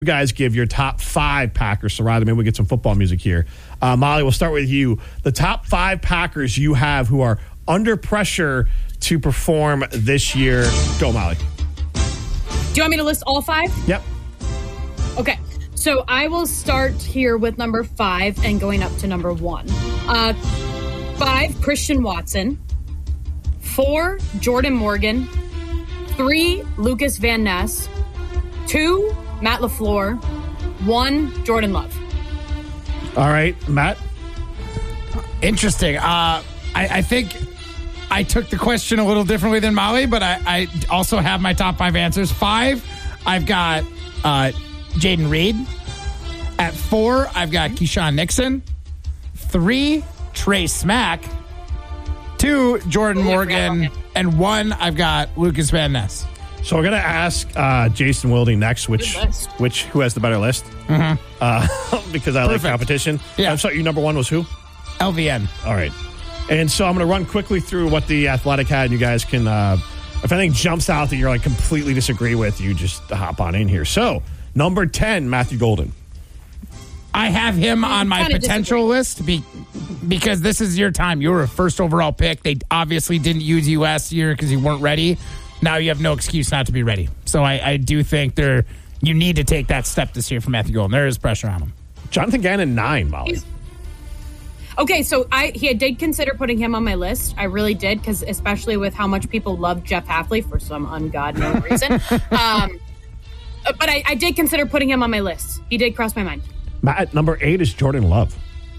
You guys give your top 5 Packers. So rather, maybe we get some football music here. Molly, we'll start with you. The top 5 Packers you have who are under pressure to perform this year. Go, Molly. Do you want me to list all 5? Yep. Okay. So I will start here with number 5 and going up to number 1. 5, Christian Watson. 4, Jordan Morgan. 3, Lucas Van Ness. 2, Matt LaFleur. 1, Jordan Love. All right, Matt. Interesting. I think I took the question a little differently than Molly, but I also have my top 5 answers. 5, I've got Jaden Reed. At 4, I've got Keyshawn Nixon. 3, Trey Smack. 2, Jordan Morgan. And 1, I've got Lucas Van Ness. So we're going to ask Jason Wilding next, who has the better list? Mm-hmm. Because I like competition. Yeah. I'm sorry, your number 1 was who? LVN. All right. And so I'm going to run quickly through what the Athletic had, and you guys can, if anything jumps out that you're like completely disagree with, you just hop on in here. So, number 10, Matthew Golden. I have him on my potential list because this is your time. You were a first overall pick. They obviously didn't use you last year because you weren't ready. Now you have no excuse not to be ready. So I do think you need to take that step this year for Matthew Golden. There is pressure on him. Jonathan Gannon, 9, Molly. Okay, so I did consider putting him on my list. I really did, because especially with how much people love Jeff Hafley for some known reason. But I did consider putting him on my list. He did cross my mind. Matt, number 8 is Jordan Love.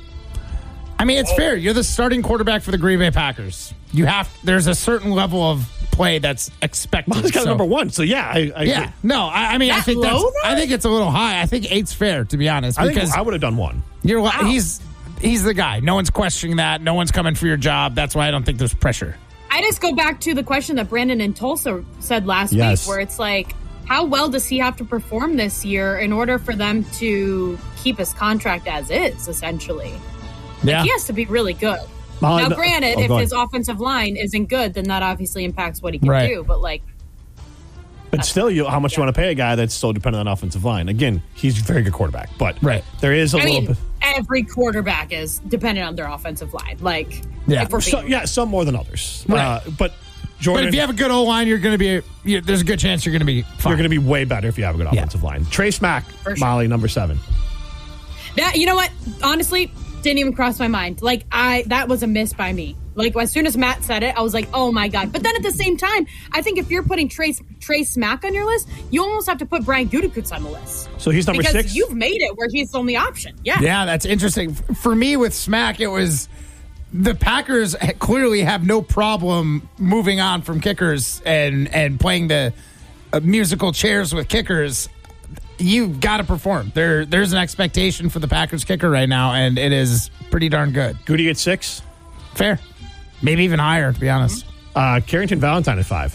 I mean, it's fair. You're the starting quarterback for the Green Bay Packers. There's a certain level of play that's expected. He's got number 1, so yeah. Yeah. No, I mean, I think it's a little high. I think 8's fair, to be honest. I would have done 1. He's the guy. No one's questioning that. No one's coming for your job. That's why I don't think there's pressure. I just go back to the question that Brandon in Tulsa said last week, where it's like, how well does he have to perform this year in order for them to keep his contract as is, essentially? Yeah. He has to be really good. Now, granted, if his offensive line isn't good, then that obviously impacts what he can do. But still, how much you want to pay a guy that's so dependent on offensive line? Again, he's a very good quarterback, but there is a little bit. Every quarterback is dependent on their offensive line. Some more than others. Right. But Jordan, but if you have a good O-line, you're going to be. There's a good chance you're going to be fine. You're going to be way better if you have a good offensive line. Trey Smack, Molly, number 7. You know what? Honestly, didn't even cross my mind. That was a miss by me. As soon as Matt said it, I was like, oh my God. But then at the same time, I think if you're putting Trey Smack on your list, you almost have to put Brian Gutekunst on the list. So he's number 6? Because you've made it where he's the only option. Yeah. Yeah, that's interesting. For me with Smack, it was the Packers clearly have no problem moving on from kickers and playing the musical chairs with kickers. You've got to perform. There's an expectation for the Packers kicker right now, and it is pretty darn good. Goody at 6? Fair. Maybe even higher, to be honest. Carrington Valentine at 5.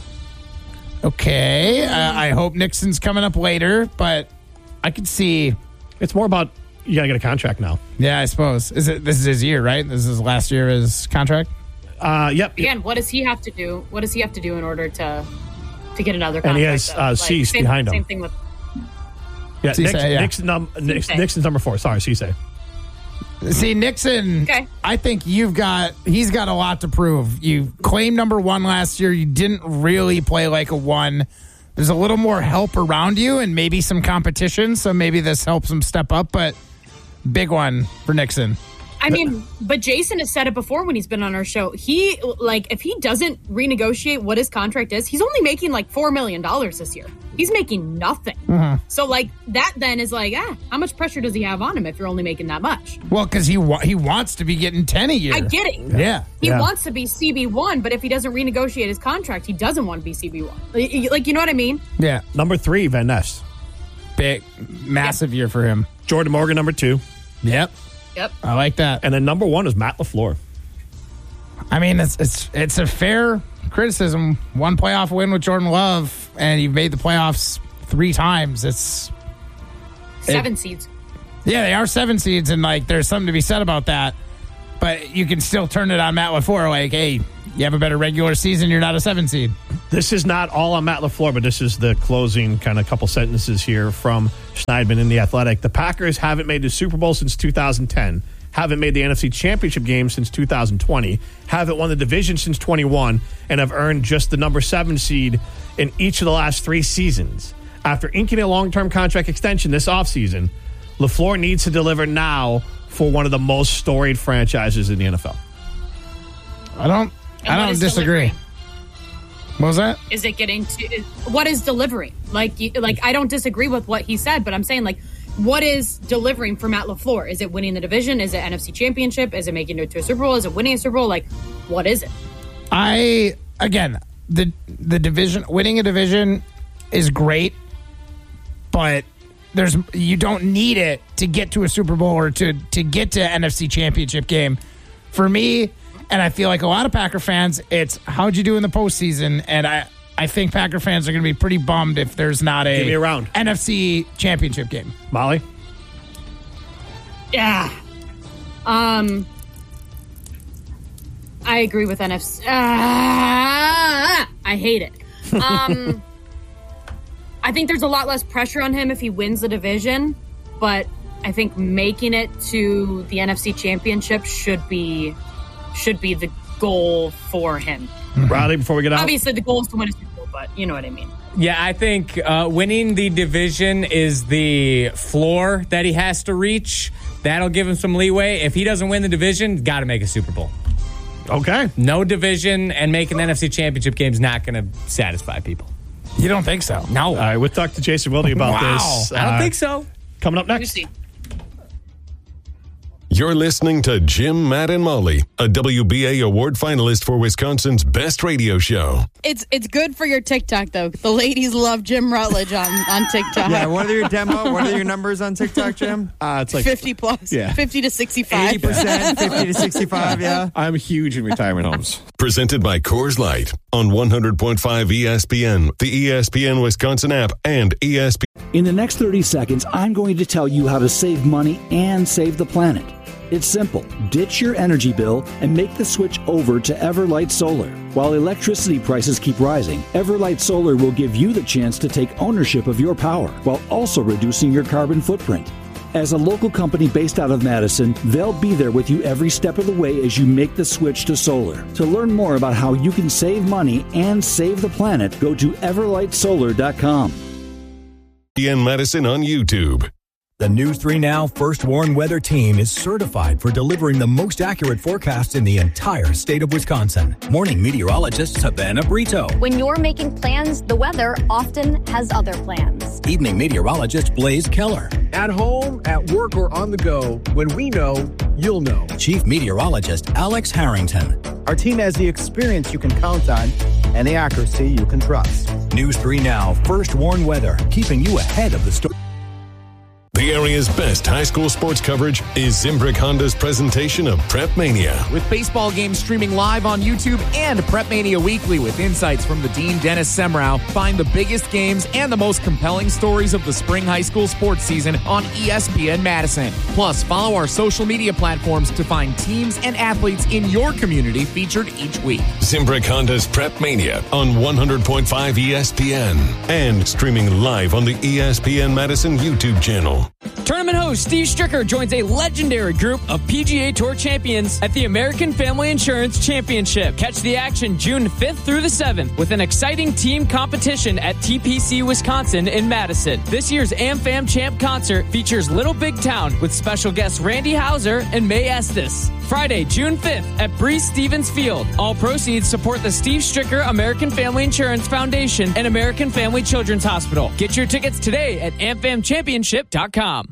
Okay. I hope Nixon's coming up later, but I could see. It's more about you got to get a contract now. Yeah, I suppose. This is his year, right? This is last year of his contract? Yep. Again, what does he have to do? What does he have to do in order to get another contract? And he has Cease behind him. Same thing with... Yeah, Nixon's number 4. Sorry, Cisse. See, Nixon, okay. I think he's got a lot to prove. You claimed number 1 last year. You didn't really play like a 1. There's a little more help around you and maybe some competition, so maybe this helps him step up, but big one for Nixon. I mean, but Jason has said it before when he's been on our show. If he doesn't renegotiate what his contract is, he's only making $4 million this year. He's making nothing. Mm-hmm. So that then is how much pressure does he have on him if you're only making that much? Well, because he wants to be getting 10 a year. I get it. Yeah. He wants to be CB1, but if he doesn't renegotiate his contract, he doesn't want to be CB1. You know what I mean? Yeah. Number 3, Van Ness. Big, massive year for him. Jordan Morgan, number 2. Yep. I like that. And then number 1 is Matt LaFleur. I mean, it's a fair criticism. 1 playoff win with Jordan Love, and you've made the playoffs 3 times. It's 7 seeds. Yeah, they are 7 seeds, and there's something to be said about that. but you can still turn it on Matt LaFleur like, hey, you have a better regular season, you're not a 7 seed. This is not all on Matt LaFleur, but this is the closing kind of couple sentences here from Schneidman in The Athletic. The Packers haven't made the Super Bowl since 2010, haven't made the NFC Championship game since 2020, haven't won the division since 21, and have earned just the number 7 seed in each of the last 3 seasons. After inking a long-term contract extension this offseason, LaFleur needs to deliver now for one of the most storied franchises in the NFL. I don't disagree. Delivering? What was that? Is it getting to what is delivering? Like I don't disagree with what he said, but I'm saying like what is delivering for Matt LaFleur? Is it winning the division? Is it NFC Championship? Is it making it to a Super Bowl? Is it winning a Super Bowl? Like what is it? The division, winning a division is great, but you don't need it to get to a Super Bowl or to get to NFC Championship game. For me, and I feel like a lot of Packer fans, it's how'd you do in the postseason? And I think Packer fans are going to be pretty bummed if there's not a NFC Championship game. Molly? Yeah. I agree with NFC. I hate it. I think there's a lot less pressure on him if he wins the division, but I think making it to the NFC Championship should be the goal for him. Riley, before we get out. Obviously, the goal is to win a Super Bowl, but you know what I mean. Yeah, I think winning the division is the floor that he has to reach. That'll give him some leeway. If he doesn't win the division, got to make a Super Bowl. Okay. No division and making the NFC Championship game is not going to satisfy people. You don't think so? No. All right, we'll talk to Jason Wilde about this. I don't think so. Coming up next. You're listening to Jim, Matt, and Molly, a WBA award finalist for Wisconsin's best radio show. It's good for your TikTok, though. The ladies love Jim Rutledge on TikTok. Yeah, what are your numbers on TikTok, Jim? It's like 50 plus. Yeah. 50 to 65. 80%, 50 to 65, yeah. I'm huge in retirement homes. Presented by Coors Light on 100.5 ESPN, the ESPN Wisconsin app, and ESPN. In the next 30 seconds, I'm going to tell you how to save money and save the planet. It's simple. Ditch your energy bill and make the switch over to Everlight Solar. While electricity prices keep rising, Everlight Solar will give you the chance to take ownership of your power while also reducing your carbon footprint. As a local company based out of Madison, they'll be there with you every step of the way as you make the switch to solar. To learn more about how you can save money and save the planet, go to everlightsolar.com. ESPN Madison on YouTube. The News 3 Now First Warn Weather Team is certified for delivering the most accurate forecasts in the entire state of Wisconsin. Morning meteorologist Savannah Brito. When you're making plans, the weather often has other plans. Evening meteorologist Blaze Keller. At home, at work, or on the go, when we know, you'll know. Chief meteorologist Alex Harrington. Our team has the experience you can count on and the accuracy you can trust. News 3 Now First Warn Weather, keeping you ahead of the story. The area's best high school sports coverage is Zimbrick Honda's presentation of Prep Mania. With baseball games streaming live on YouTube and Prep Mania Weekly with insights from the Dean Dennis Semrau, find the biggest games and the most compelling stories of the spring high school sports season on ESPN Madison. Plus, follow our social media platforms to find teams and athletes in your community featured each week. Zimbrick Honda's Prep Mania on 100.5 ESPN and streaming live on the ESPN Madison YouTube channel. Tournament host Steve Stricker joins a legendary group of PGA Tour champions at the American Family Insurance Championship. Catch the action June 5th through the 7th with an exciting team competition at TPC Wisconsin in Madison. This year's AmFam Champ concert features Little Big Town with special guests Randy Houser and May Estes. Friday, June 5th at Breeze Stevens Field. All proceeds support the Steve Stricker American Family Insurance Foundation and American Family Children's Hospital. Get your tickets today at amfamchampionship.com.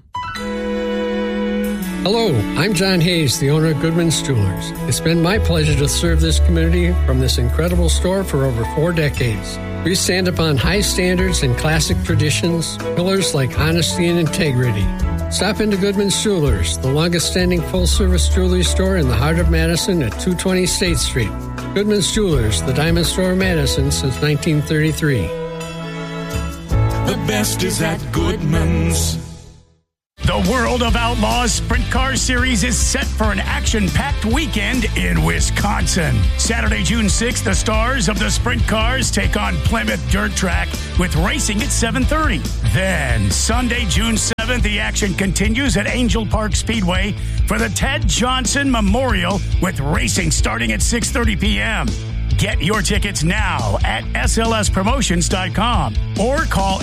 Hello, I'm John Hayes, the owner of Goodman's Jewelers. It's been my pleasure to serve this community from this incredible store for over 4 decades. We stand upon high standards and classic traditions, pillars like honesty and integrity. Stop into Goodman's Jewelers, the longest-standing full-service jewelry store in the heart of Madison at 220 State Street. Goodman's Jewelers, the diamond store of Madison since 1933. The best is at Goodman's. The The World of Outlaws Sprint Car Series is set for an action-packed weekend in Wisconsin. Saturday, June 6th, the stars of the sprint cars take on Plymouth Dirt Track with racing at 7:30. Then, Sunday, June 7th, the action continues at Angel Park Speedway for the Ted Johnson Memorial with racing starting at 6:30 p.m. Get your tickets now at slspromotions.com or call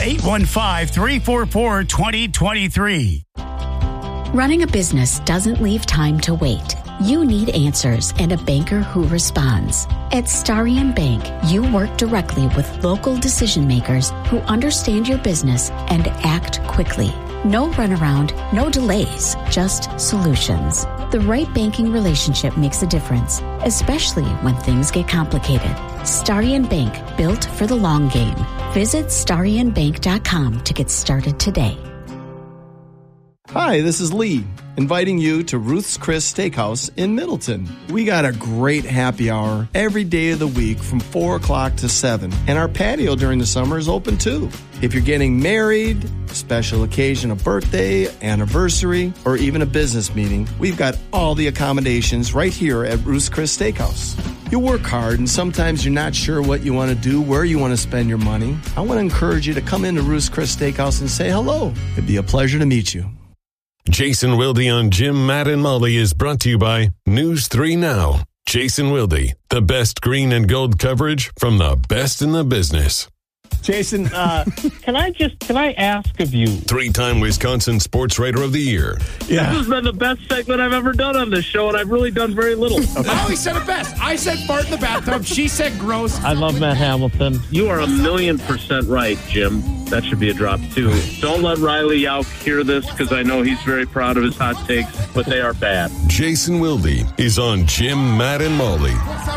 815-344-2023. Running a business doesn't leave time to wait. You need answers and a banker who responds. At Starion Bank, you work directly with local decision makers who understand your business and act quickly. No runaround, no delays, just solutions. The right banking relationship makes a difference, especially when things get complicated. Starion Bank, built for the long game. Visit StarionBank.com to get started today. Hi, this is Lee, inviting you to Ruth's Chris Steakhouse in Middleton. We got a great happy hour every day of the week from 4 o'clock to 7, and our patio during the summer is open too. If you're getting married, special occasion, a birthday, anniversary, or even a business meeting, we've got all the accommodations right here at Ruth's Chris Steakhouse. You work hard, and sometimes you're not sure what you want to do, where you want to spend your money. I want to encourage you to come into Ruth's Chris Steakhouse and say hello. It'd be a pleasure to meet you. Jason Wilde on Jim, Matt, and Molly is brought to you by News 3 Now. Jason Wilde, the best green and gold coverage from the best in the business. Jason, can I ask of you? 3-time Wisconsin Sports Writer of the Year. Yeah. This has been the best segment I've ever done on this show, and I've really done very little. Molly said it best. I said fart in the bathtub. She said gross. I love Matt Hamilton. You are 1,000,000% right, Jim. That should be a drop, too. Don't let Riley Yauk hear this, because I know he's very proud of his hot takes, but they are bad. Jason Wilde is on Jim, Matt, and Molly.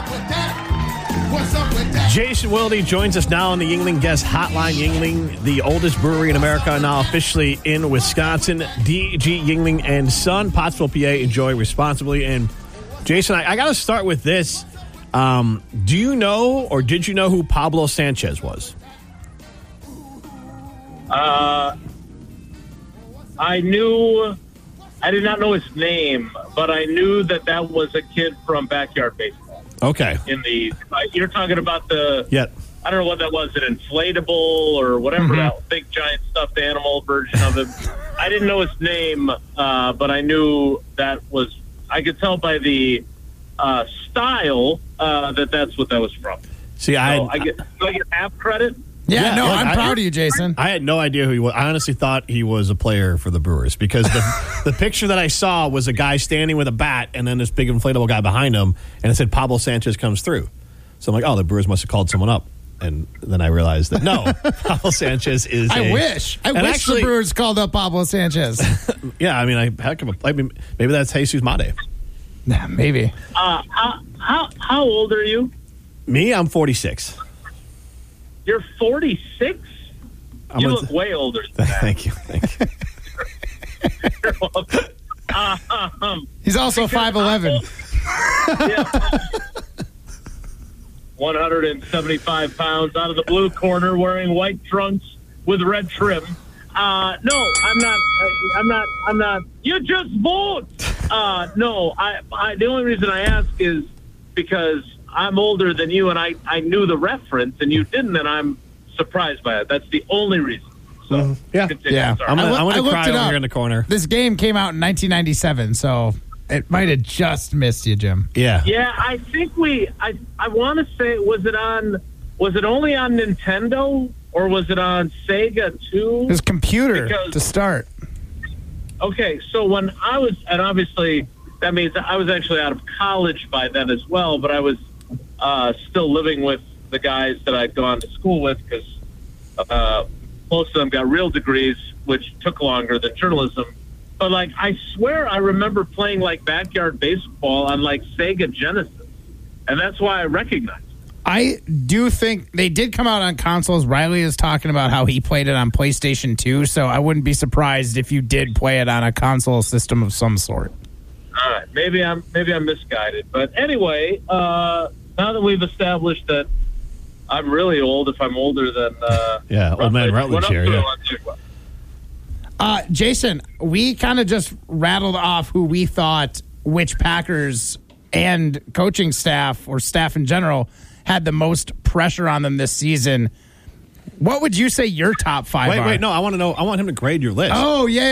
Jason Wilde joins us now on the Yuengling Guest Hotline. Yuengling, the oldest brewery in America, now officially in Wisconsin. D.G. Yuengling and Son, Pottsville, PA. Enjoy responsibly. And Jason, I got to start with this. Do you know, or did you know who Pablo Sanchez was? I did not know his name, but I knew that was a kid from Backyard Baseball. Okay. You're talking about I don't know what that was, an inflatable or whatever, that big giant stuffed animal version of him. I didn't know his name, but I knew I could tell by the style that's what that was from. See, do I get half credit? Yeah, I'm proud of you, Jason. I had no idea who he was. I honestly thought he was a player for the Brewers because the picture that I saw was a guy standing with a bat and then this big inflatable guy behind him, and it said Pablo Sanchez comes through. So I'm like, oh, the Brewers must have called someone up. And then I realized that, no, Pablo Sanchez is I wish the Brewers called up Pablo Sanchez. Yeah, I mean, maybe that's Jesus Mate. Nah, maybe. How old are you? Me, I'm 46. You're 46? You look way older than that. Thank you. You're welcome. He's also 5'11". 175 pounds out of the blue corner, wearing white trunks with red trim. No, I'm not. You just vote. No, the only reason I ask is because I'm older than you, and I knew the reference, and you didn't, and I'm surprised by it. That's the only reason. So, yeah. I'm going to cry over here in the corner. This game came out in 1997, so it might have just missed you, Jim. Yeah. Yeah, I think I want to say, was it only on Nintendo, or was it on Sega too? It was computer to start. Okay, so when I was, and obviously that means I was actually out of college by then as well, but I was still living with the guys that I'd gone to school with because most of them got real degrees, which took longer than journalism. But I swear I remember playing backyard baseball on Sega Genesis, and that's why I recognize it. I do think they did come out on consoles. Riley is talking about how he played it on PlayStation 2, so I wouldn't be surprised if you did play it on a console system of some sort. All right, maybe I'm misguided, but anyway, now that we've established that I'm really old, if I'm older than old man Rutledge here. Yeah. Jason, we kind of just rattled off who we thought which Packers and coaching staff or staff in general had the most pressure on them this season. What would you say your top 5 are? Wait, no, I want to know. I want him to grade your list. Oh, yeah.